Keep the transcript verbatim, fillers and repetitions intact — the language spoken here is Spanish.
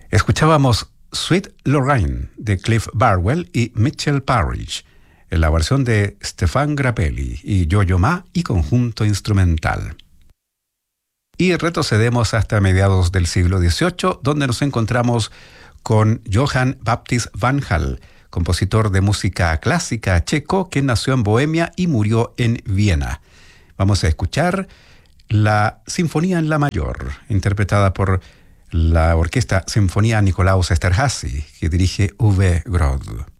Escuchábamos Sweet Lorraine de Cliff Barwell y Mitchell Parrish, en la versión de Stefan Grappelli y Yo-Yo Ma y conjunto instrumental. Y retrocedemos hasta mediados del siglo dieciocho, donde nos encontramos con Johann Baptist van Hall, compositor de música clásica checo que nació en Bohemia y murió en Viena. Vamos a escuchar la Sinfonía en la Mayor, interpretada por la Orquesta Sinfonía Nikolaus Esterházy, que dirige Uwe Groth.